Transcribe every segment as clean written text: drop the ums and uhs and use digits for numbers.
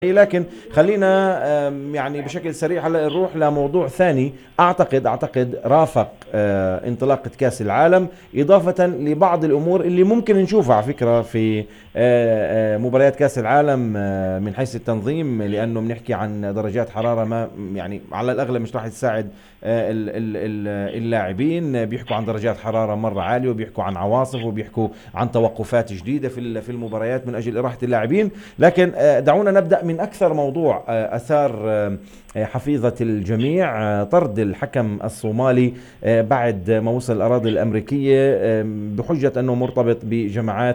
لكن خلينا يعني بشكل سريع هلا نروح لموضوع ثاني. اعتقد رافق انطلاقة كأس العالم اضافة لبعض الامور اللي ممكن نشوفها على فكرة في مباريات كأس العالم من حيث التنظيم، لانه بنحكي عن درجات حرارة ما يعني على الاغلب مش راح تساعد اللاعبين. بيحكوا عن درجات حرارة مرة عالية، وبيحكوا عن عواصف، وبيحكوا عن توقفات جديدة في المباريات من اجل راحة اللاعبين. لكن دعونا نبدأ من أكثر موضوع أثار حفيظة الجميع، طرد الحكم الصومالي بعد ما وصل الأراضي الأمريكية بحجة أنه مرتبط بجماعات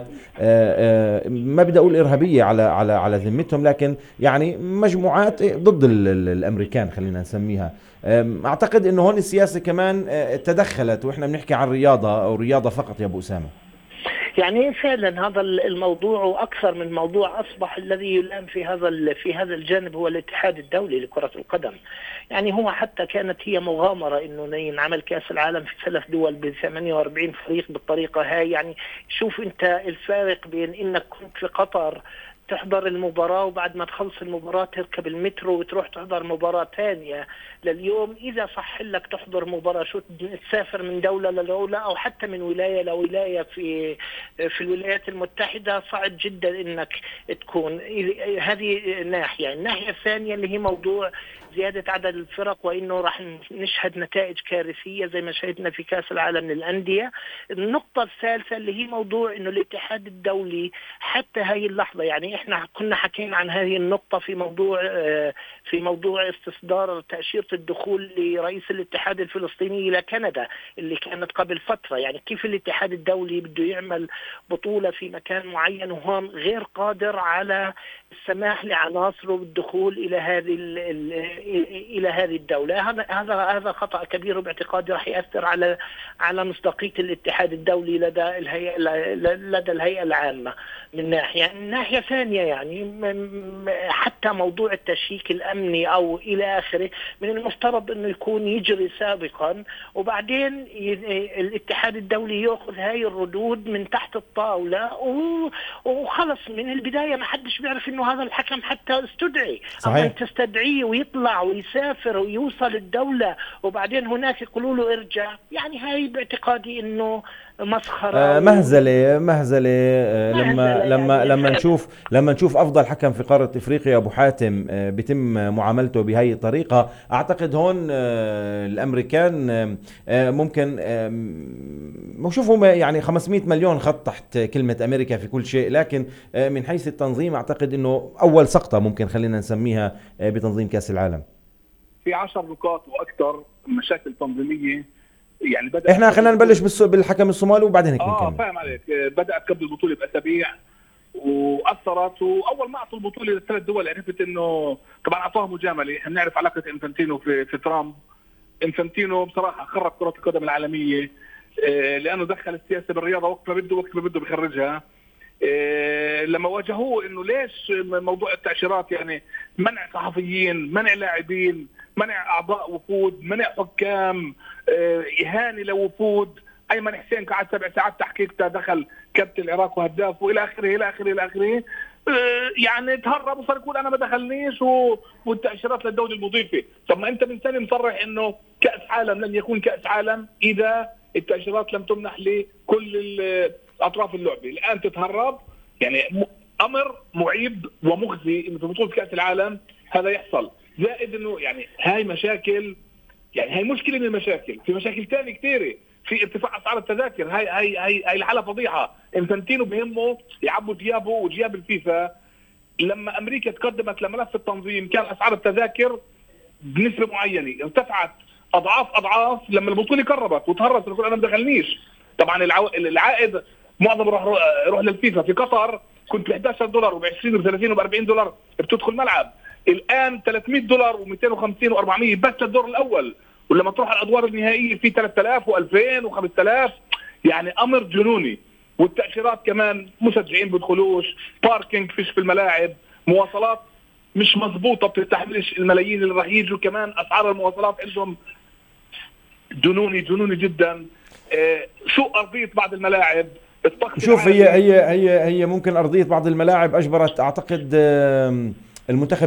ما بدي أقول إرهابية على ذمتهم، لكن يعني مجموعات ضد الأمريكان خلينا نسميها. أعتقد أنه هون السياسة كمان تدخلت، وإحنا بنحكي عن رياضة أو رياضة فقط يا أبو أسامة. يعني فعلا هذا الموضوع واكثر من موضوع اصبح الذي يلام في هذا الجانب هو الاتحاد الدولي لكرة القدم. يعني هو حتى كانت هي مغامرة انه ينعمل كأس العالم في 3 دول ب 48 فريق بالطريقة هاي. يعني شوف انت الفارق بين انك كنت في قطر تحضر المباراة وبعد ما تخلص المباراة تركب المترو وتروح تحضر مباراة تانية، لليوم إذا صح لك تحضر مباراة شو تسافر من دولة لدولة أو حتى من ولاية لولاية في الولايات المتحدة، صعب جدا إنك تكون. هذه ناحية. الناحية الثانية اللي هي موضوع زيادة عدد الفرق، وإنه راح نشهد نتائج كارثية زي ما شهدنا في كأس العالم للأندية. النقطة الثالثة اللي هي موضوع إنه الاتحاد الدولي حتى هاي اللحظة، يعني إحنا كنا حكينا عن هذه النقطة في موضوع استصدار تأشيرة الدخول لرئيس الاتحاد الفلسطيني إلى كندا اللي كانت قبل فترة. يعني كيف الاتحاد الدولي بده يعمل بطولة في مكان معين وهون غير قادر على السماح لعناصره بالدخول إلى هذه الدولة. هذا خطأ كبير، باعتقادي راح يأثر على مصداقية الاتحاد الدولي لدى الهيئة العامة من ناحية ثانية. يعني حتى موضوع التشيك الأمني أو إلى آخره من المفترض أنه يكون يجري سابقا، وبعدين الاتحاد الدولي يأخذ هاي الردود من تحت الطاولة وخلص من البداية. ما حدش بيعرف أنه هذا الحكم حتى استدعي، أما صحيح. أن تستدعيه ويطلع ويسافر ويوصل الدولة وبعدين هناك يقولوا له ارجع. يعني هاي باعتقادي أنه مسخرة مهزلة. لما ومهزلة لما يعني لما فعلا. نشوف لما نشوف افضل حكم في قارة افريقيا ابو حاتم بيتم معاملته بهي الطريقة، اعتقد هون الامريكان ممكن شوفوا يعني 500 مليون خط تحت كلمة امريكا في كل شيء، لكن من حيث التنظيم اعتقد انه اول سقطة ممكن خلينا نسميها بتنظيم كأس العالم. في 10 نقاط واكثر مشاكل تنظيميه. يعني بدات احنا قبل خلينا البطوله. نبلش بالحكم الصومالي وبعدين هيك بنكمل. فاهم عليك. بدات قبل البطوله باسابيع واثرت، واول ما اعطوا البطوله لل3 دول عرفت انه طبعا اعطوها مجامله. احنا بنعرف علاقه انفانتينو في ترامب. انفانتينو بصراحه خرب كره القدم العالميه، لانه دخل السياسه بالرياضه وقت ما بده بيخرجها. لما واجهوه انه ليش موضوع التاشيرات، يعني منع صحفيين، منع لاعبين، منع اعضاء وفود، منع حكام، اهانه لوفود. ايمن حسين قعد 7 ساعات تحقيق، دخل كابتن العراق وهداف والى اخره الى اخره الى اخره. يعني تهرب وصار يقول انا ما دخلنيش والتاشيرات للدوله المضيفه. طب ما انت من سنه مصرح انه كاس عالم لن يكون كاس عالم اذا التاشيرات لم تمنح لكل اطراف اللعبه. الان تتهرب، يعني امر معيب ومخزي انه في بطوله كاس العالم هذا يحصل. زائد انه يعني هاي مشاكل، يعني هاي مشكله من المشاكل. في مشاكل ثانيه كثيره، في ارتفاع اسعار التذاكر. هاي الحاله فضيحه. انفانتينو بهمه يعبوا جيابه وجياب الفيفا. لما امريكا تقدمت لملف التنظيم كان اسعار التذاكر بنسبه معينه ارتفعت اضعاف لما البطوله قربت وتهربت تقول انا ما دخلنيش. طبعا العائد معظم يروح للفيفا. في قطر كنت ب $11 وب 20 وب 30 وب 40 دولار بتدخل ملعب. الان $300 و250 و400 بس للدور الاول، ولما تروح على الادوار النهائيه في 3000 و2000 و5000. يعني امر جنوني. والتاشيرات كمان مشجعين بدخلوش، باركينج فيش في الملاعب، مواصلات مش مضبوطه بتستحملش الملايين اللي راح يجوا. كمان اسعار المواصلات عندهم جنوني جدا. سوء ارضيه بعض الملاعب، الضغط شوف، هي العالي. هي هي هي ممكن أرضية بعض الملاعب أجبرت أعتقد المنتخب